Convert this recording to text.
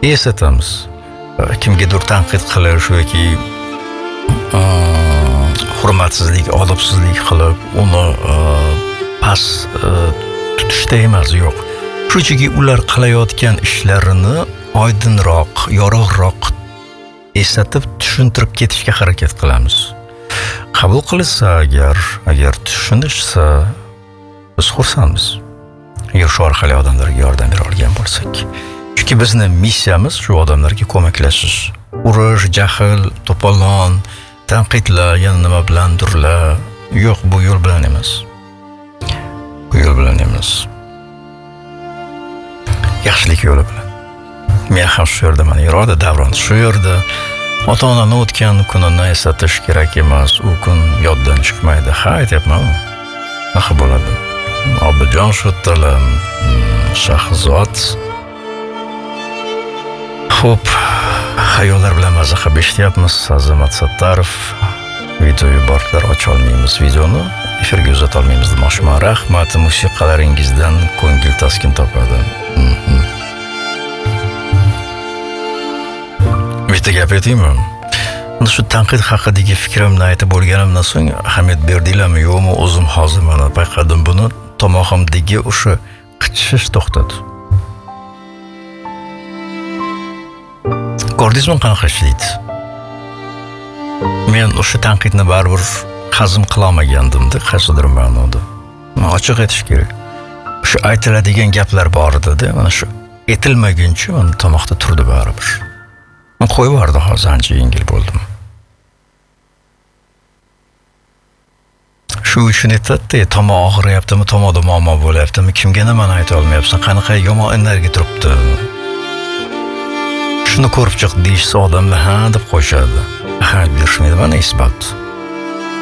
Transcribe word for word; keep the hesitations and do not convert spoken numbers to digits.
eslatamiz. Kimgadir tanqid qilish yoki hurmatsizlik, odobsizlik qilib, uni past tutishda emas, yo'q. Shunchaki ular qilayotgan ishlarini oydinroq, yorug'roq eslatib, tushuntirib ketishga harakat qilamiz. Qabul qilsa agar, agar tushunishsa, biz xursandmiz. Agar shu orqali odamlarga yordam bera olgan bo'lsak. Chunki bizning missiyamiz shu odamlarga ko'maklashish. Urush, jahl, to'polon, tanqidlar, yana nima bilandurlar. Yo'q, bu yo'l bilan emas. Bu yo'l bilan emas. Yaxshilik yo'li bilan. Men ham shu yerda, mana Iroda Davron shu yerda. Ota-onani o'tgan kunini eslatish kerak emas. U kun yoddan chiqmaydi. Ha, aytyapman. Nima bo'ladi? Obijon Sho'ttalam, Shahzod. Xo'p, xayollar bilan maza qilib eshityapmiz. Azamat Sattarov video yubordilar, ocha olmaymiz videoni. Efirga uzata olmaymiz demoqchiman. Rahmat, musiqalaringizdan ko'ngil taskin topadi. Bitta gap aytaymi? Shu tanqid haqidagi fikrimni aytib bo'lganimdan so'ng ahamiyat berdinglarmi, yo'qmi, o'zim hozir mana payqadim buni. Tomog'imdagi o'sha qichish to'xtadi. Ko'rdingizmi qanaqa ishlaydi? Men o'sha tanqidni baribir hazm qila olmagandim-da, qaysidir ma'noda. Ochiq aytish kerak. Shu aytiladigan gaplar bor edi-da, mana shu aytilmaguncha mana tomoqda turdi baribir. Men qo'yib yubordi, hozir ancha yengil bo'ldim. Shu uchun aytadi, tomoq og'riyaptimi, tomoqda muammo bo'lyaptimi, kimga nimani ayta olmayapsan, qanaqa yomon energiya turibdi. Shuni ko'rib chiq deyishsa odamlar ha deb qo'yishadi. Ha, berishmaydi, mana isbot.